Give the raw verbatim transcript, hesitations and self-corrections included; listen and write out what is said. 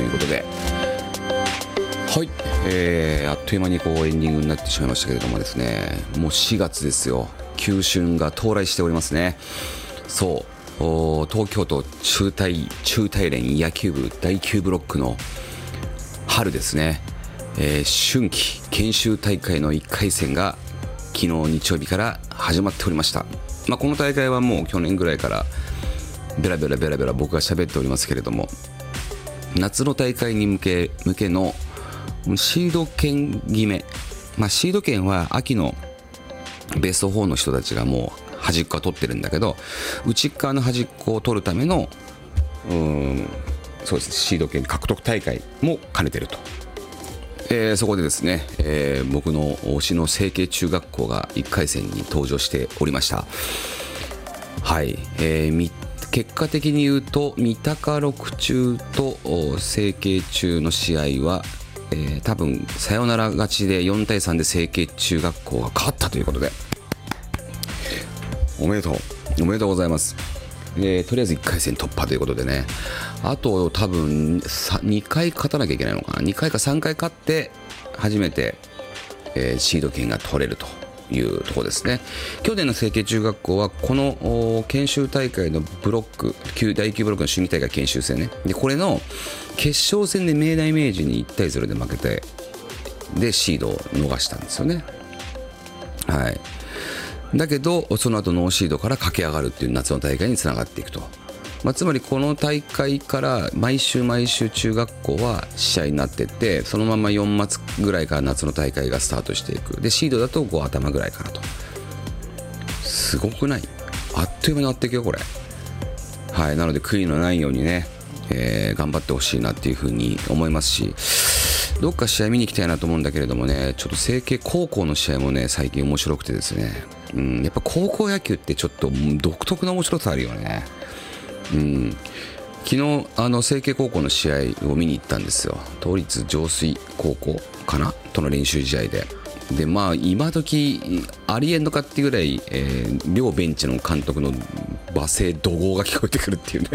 いうことで、はい、えー、あっという間にこうエンディングになってしまいましたけれどもですね、もうしがつですよ。旧春が到来しておりますね。そう東京都中大中大連野球部だいきゅうブロックの春ですね、えー、春季研修大会のいっかい戦が昨日日曜日から始まっておりました。まあ、この大会はもう去年ぐらいからベラベラベラベラ僕が喋っておりますけれども、夏の大会に向け向けのシード権決め、まあ、シード権は秋のベストよんの人たちがもう端っこは取ってるんだけど、内側の端っこを取るためのうーんそうですね、シード権獲得大会も兼ねてると、えー、そこでですね、えー、僕の推しの成蹊中学校がいっかい戦に登場しておりました。はい、えー、結果的に言うと三鷹六中と成蹊中の試合は、えー、多分サヨナラ勝ちでよんたいさんで成蹊中学校が勝ったということで、おめでとうおめでとうございます。えー、とりあえずいっかい戦突破ということでね、あと多分にかい勝たなきゃいけないのかな、にかいかさんかい勝って初めて、えー、シード権が取れるというところですね。去年の成蹊中学校はこの研修大会のブロックだいきゅうブロックの春季大会研修戦ね、でこれの決勝戦で明大明治にいちたいゼロで負けて、でシードを逃したんですよね。はい、だけどその後ノーシードから駆け上がるっていう夏の大会につながっていくと、まあ、つまりこの大会から毎週毎週中学校は試合になっていって、そのままよんがつぐらいから夏の大会がスタートしていく。でシードだとご頭ぐらいからと、すごくない？あっという間に終わっていくよこれ。はい、なので悔いのないようにね、えー、頑張ってほしいなっていうふうに思いますし、どっか試合見に行きたいなと思うんだけれどもね、ちょっと成蹊高校の試合もね最近面白くてですね、うん、やっぱ高校野球ってちょっと独特な面白さあるよね。うん、昨日あの成蹊高校の試合を見に行ったんですよ。都立上水高校かなとの練習試合で、でまあ今時ありえんのかっていうぐらい、えー、両ベンチの監督の罵声怒号が聞こえてくるっていうね